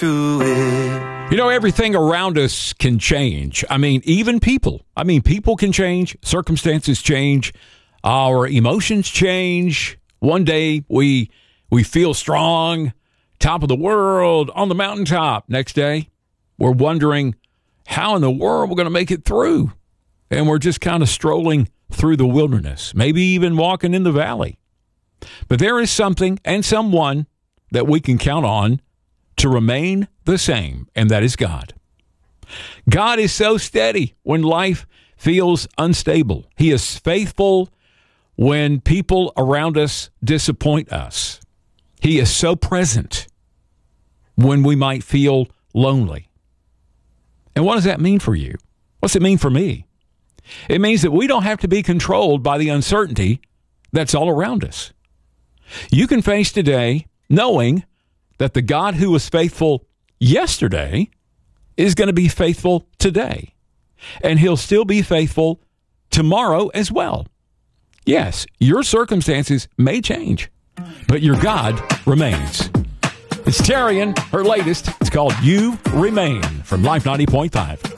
do it. You know, everything around us can change. I mean, even people. People can change. Circumstances change. Our emotions change. One day we feel strong, top of the world, on the mountaintop. Next day, we're wondering how in the world we're going to make it through. And we're just kind of strolling through the wilderness, maybe even walking in the valley. But there is something and someone that we can count on to remain the same, and that is God. God is so steady when life feels unstable. He is faithful when people around us disappoint us. He is so present when we might feel lonely. And what does that mean for you? What's it mean for me? It means that we don't have to be controlled by the uncertainty that's all around us. You can face today knowing that the God who was faithful yesterday is going to be faithful today. And he'll still be faithful tomorrow as well. Yes, your circumstances may change, but your God remains. It's Tarian, her latest. It's called You Remain from Life 90.5.